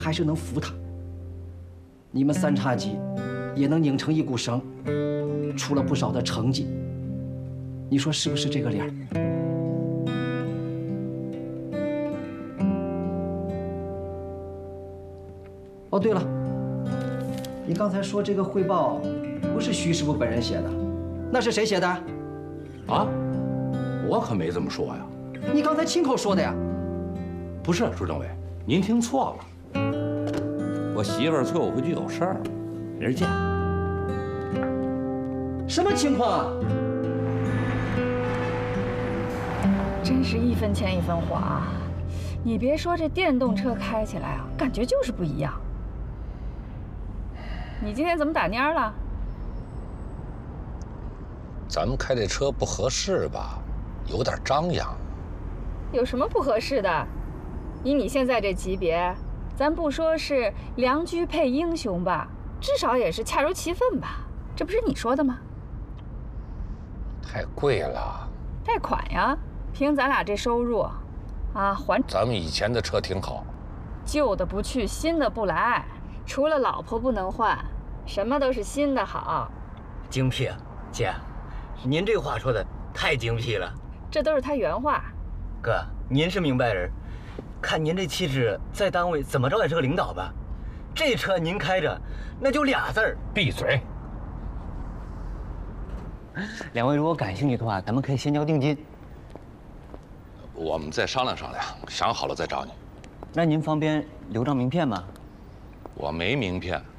还是能服他。你们三叉戟也能拧成一股绳，出了不少的成绩。你说是不是这个理儿？哦，对了，你刚才说这个汇报不是徐师傅本人写的，那是谁写的？ 啊，我可没这么说呀。 你刚才亲口说的呀。 不是，朱政委，您听错了。我媳妇儿催我回去有事儿，明儿见。 什么情况啊？ 真是一分钱一分货啊！你别说，这电动车开起来啊，感觉就是不一样。你今天怎么打蔫了？ 咱们开这车不合适吧？有点张扬。 有什么不合适的？以你现在这级别，咱不说是良驹配英雄吧，至少也是恰如其分吧？这不是你说的吗？ 太贵了。 贷款呀，凭咱俩这收入，啊，还。 咱们以前的车挺好， 旧的不去，新的不来。除了老婆不能换，什么都是新的好。 精辟啊，姐，您这话说的太精辟了。 这都是他原话。 哥，您是明白人，看您这气质，在单位怎么着也是个领导吧？这车您开着，那就俩字儿： 闭嘴。 两位如果感兴趣的话，咱们可以先交定金。 我们再商量商量，想好了再找你。 那您方便留张名片吗？ 我没名片。